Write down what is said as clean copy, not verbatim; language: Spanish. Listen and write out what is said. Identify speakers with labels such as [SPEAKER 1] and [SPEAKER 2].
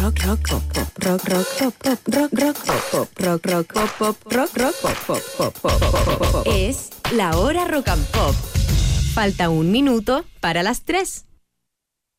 [SPEAKER 1] Es la hora rock and pop. Falta un minuto para las 3.